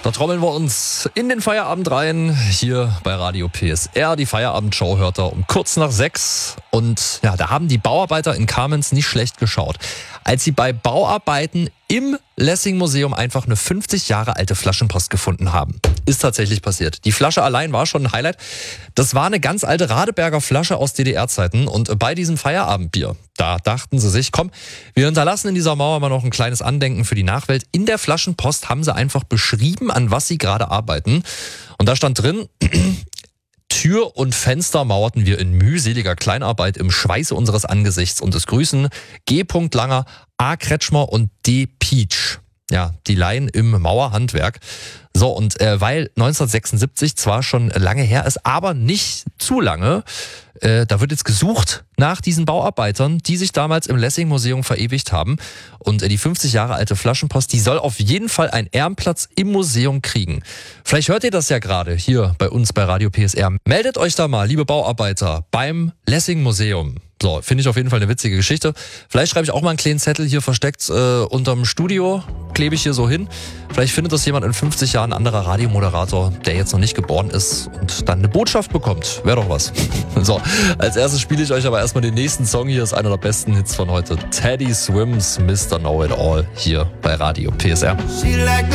Da trommeln wir uns in den Feierabend rein, hier bei Radio PSR. Die Feierabendshow hört ihr um kurz nach 6. Und ja, da haben die Bauarbeiter in Kamenz nicht schlecht geschaut, als sie bei Bauarbeiten im Lessing-Museum einfach eine 50 Jahre alte Flaschenpost gefunden haben. Ist tatsächlich passiert. Die Flasche allein war schon ein Highlight. Das war eine ganz alte Radeberger Flasche aus DDR-Zeiten. Und bei diesem Feierabendbier, da dachten sie sich, komm, wir hinterlassen in dieser Mauer mal noch ein kleines Andenken für die Nachwelt. In der Flaschenpost haben sie einfach beschrieben, an was sie gerade arbeiten. Und da stand drin: Tür und Fenster mauerten wir in mühseliger Kleinarbeit im Schweiße unseres Angesichts, und es grüßen G. Langer, A. Kretschmer und D. Pietsch. Ja, die Laien im Mauerhandwerk. So, und weil 1976 zwar schon lange her ist, aber nicht zu lange, da wird jetzt gesucht nach diesen Bauarbeitern, die sich damals im Lessing-Museum verewigt haben. Und die 50 Jahre alte Flaschenpost, die soll auf jeden Fall einen Ehrenplatz im Museum kriegen. Vielleicht hört ihr das ja gerade hier bei uns bei Radio PSR. Meldet euch da mal, liebe Bauarbeiter, beim Lessing-Museum. So, finde ich auf jeden Fall eine witzige Geschichte. Vielleicht schreibe ich auch mal einen kleinen Zettel hier versteckt unterm Studio, klebe ich hier so hin. Vielleicht findet das jemand in 50 Jahren, ein anderer Radiomoderator, der jetzt noch nicht geboren ist und dann eine Botschaft bekommt. Wäre doch was. So, als erstes spiele ich euch aber erstmal den nächsten Song. Hier ist einer der besten Hits von heute. Teddy Swims, Mr. Know It All, hier bei Radio PSR.